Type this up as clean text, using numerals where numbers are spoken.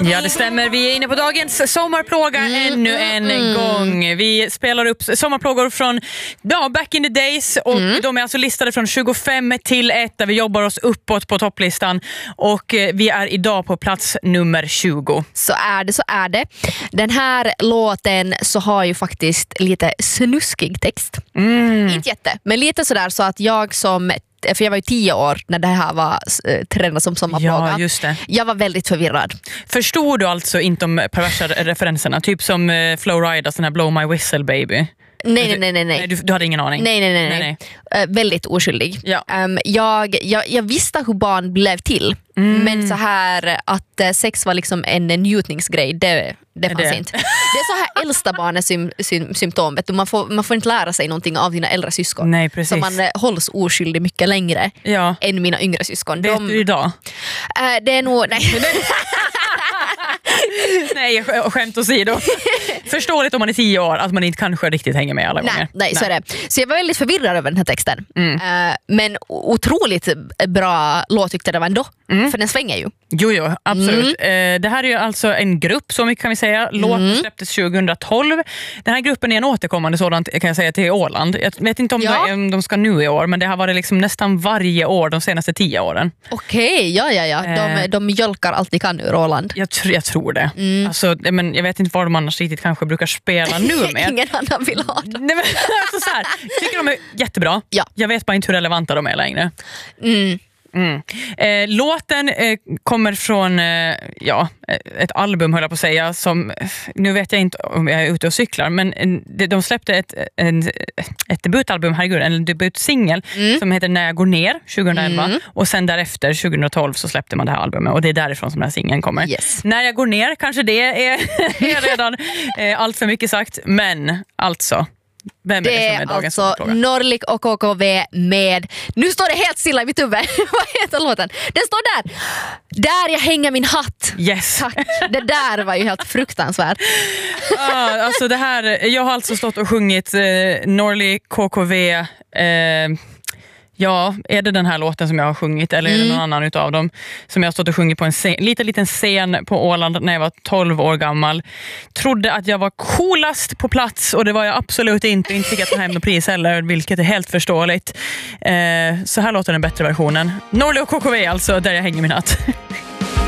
Ja, det stämmer. Vi är inne på dagens sommarplåga ännu en gång. Vi spelar upp sommarplågor från back in the days och de är alltså listade från 25 till 1 där vi jobbar oss uppåt på topplistan och vi är idag på plats nummer 20. Så är det. Den här låten så har ju faktiskt lite snuskig text. Inte jätte, men lite sådär så att för jag var ju 10 år när det här var trenden som sommarplåga. Ja, just det. Jag var väldigt förvirrad. Förstod du alltså inte de perversa referenserna? Typ som Flo Ridas, den här Blow My Whistle Baby. Nej. Du hade ingen aning? Nej. Väldigt oskyldig. Ja. Jag visste hur barn blev till. Men så här att sex var liksom en njutningsgrej, det fanns inte. Det är så här äldsta barnets symptom. Vet du? Man får inte lära sig någonting av dina äldre syskon. Nej, precis. Så man hålls oskyldig mycket längre än mina yngre syskon. Vet du idag? Det är nog... Nej, skämt åsido. Förståeligt om man är 10 år att man inte kanske riktigt hänger med alla gånger. Nej, så är det. Så jag var väldigt förvirrad över den här texten. Men otroligt bra låt tyckte det var ändå. För den svänger ju. Jo, absolut. Det här är ju alltså en grupp, så mycket kan vi säga. Låten släpptes 2012. Den här gruppen är en återkommande sådant, kan jag säga, till Åland. Jag vet inte om de ska nu i år, men det har varit liksom nästan varje år de senaste 10 åren. Okej, ja. De mjölkar allt de kan ur Åland. Jag tror det. Alltså, men jag vet inte vad de annars riktigt kanske brukar spela nu med. Ingen annan vill ha dem. Nej, men, alltså, så här, jag tycker de är jättebra. Ja. Jag vet bara inte hur relevanta de är längre. Låten kommer från ett album, höll jag på att säga, som, nu vet jag inte om jag är ute och cyklar, men de släppte ett debutalbum, en debutsingel som heter När jag går ner 2011 och sen därefter 2012 så släppte man det här albumet och det är därifrån som den här singeln kommer. Yes. När jag går ner, kanske det är redan allt för mycket sagt, men alltså vem är det som är dagens alltså Norlik och KKV med... Nu står det helt stilla i mitt huvud. Vad heter låten? Den står där jag hänger min hatt. Yes. Tack. Det där var ju helt fruktansvärt. Alltså det här, jag har alltså stått och sjungit Norlik, KKV. Är det den här låten som jag har sjungit eller är det någon annan utav dem som jag har stått och sjungit på en liten scen på Åland när jag var 12 år gammal. Trodde att jag var coolast på plats och det var jag absolut inte. Inte fick jag ta hem något pris heller, vilket är helt förståeligt. Så här låter den bättre versionen. Norli och KKV alltså, där jag hänger min hatt.